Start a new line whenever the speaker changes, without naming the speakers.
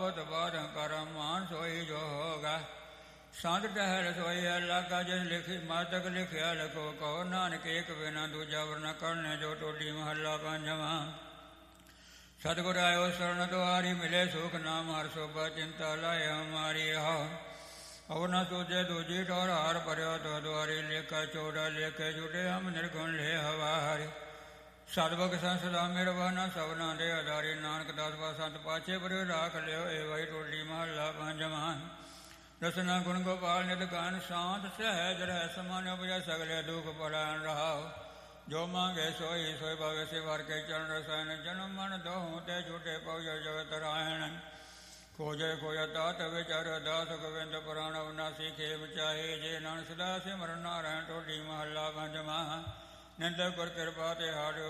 ਆਫਤ ਬਾਧੰ ਕਰਮ ਮਾਨ ਸੋਈ ਜੋ ਹੋਗਾ। ਸੰਤ ਟਹਿਲ ਸੋਈ ਲਾਗਾ ਜਿਸ ਲਿਖੀ ਮਾਤਕ ਲਿਖਿਆ ਲਖੋ ਕਹੋ ਨਾਨਕ ਏਕ ਬਿਨਾ ਦੂਜਾ ਵਰਨਾ ਕਰਨੇ ਜੋ ਟੋਡੀ ਮਹੱਲਾ ਪੰਜਵਾਂ। ਸਤਿਗੁਰ ਆਇਓ ਸਰਨ ਦੁਆਰੀ ਮਿਲੇ ਸੁਖ ਨਾਮ ਹਰ ਸੋਭਾ ਚਿੰਤਾ ਲਾਇ ਹਮਾਰੀ ਹੋ। ਅਵ ਨ ਸੂਝੇ ਦੂਜੀ ਟੋਰ ਹਾਰ ਭਰਿਓ ਤੋ ਦੁਆਰੀ ਲੇਖਾ ਚੋੜਾ ਲੇਖੇ ਛੁਟੇ ਹਮ ਨਿਰਗੁਣ ਲੈ ਹਵਾਰੀ। ਸਤਿਭਗ ਸੰਸਦਾ ਮਿਰਵਾਨਾ ਸਭਨਾ ਦੇ ਆਧਾਰੀ ਨਾਨਕ ਦਾਸ ਬਾ ਸੰਤ ਪਾਛੇ ਪਰਿਓ ਰਾਖ ਲਿਓ ਏ ਵਈ ਟੋਲੀ ਮਹੱਲਾ ਪੰਜਵਾਂ। ਰਸਨਾ ਗੁਣ ਗੋਪਾਲ ਨਿਤ ਗਾਨ ਸ਼ਾਂਤ ਸਹਿਜ ਰਹਿ ਸਮਾਨ ਉਪਜੈ ਸਗਲੇ ਦੁਖ ਪੜਾਨ ਰਹਾਉ। ਜੋ ਮੰਗੇ ਸੋਈ ਸੋਈ ਭਵੇ ਸੇ ਵਰ ਕੇ ਚਰਨ ਰਸਾਇਣ ਜਨਮ ਮਨ ਦੋਹੂੰ ਤੇ ਝੂਠੇ ਪਉ ਜਗਤ ਰਾਇਣ। ਖੋਜੇ ਖੋਜਾ ਤਾਤ ਵਿਚਾਰ ਦਾਸ ਗੋਬਿੰਦ ਪੁਰਾਣ ਅਵਨਾਸੀ ਖੇਮ ਚਾਹੇ ਜੇ ਨਾਨਕ ਸਦਾ ਸਿਮਰਨ ਨਾਰਾਇਣ ਟੋਲੀ ਮਹੱਲਾ ਪੰਜਵਾਂ। ਨਿੰਦਕ ਗੁਰ ਕਿਰਪਾ ਤੇ ਹਾਰਿਓ